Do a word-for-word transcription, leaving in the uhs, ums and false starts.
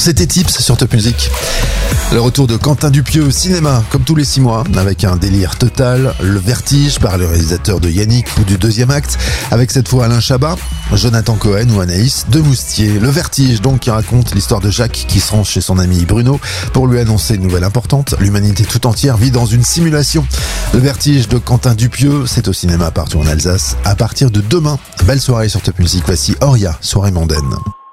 C'était Tips sur Top Music. Le retour de Quentin Dupieux au cinéma, comme tous les six mois, avec un délire total, Le Vertige par le réalisateur de Yannick ou du deuxième acte, avec cette fois Alain Chabat, Jonathan Cohen ou Anaïs de Moustier. Le Vertige donc qui raconte l'histoire de Jacques qui se rend chez son ami Bruno pour lui annoncer une nouvelle importante. L'humanité tout entière vit dans une simulation. Le Vertige de Quentin Dupieux, c'est au cinéma partout en Alsace à partir de demain. Belle soirée sur Top Music, voici Oria, soirée mondaine.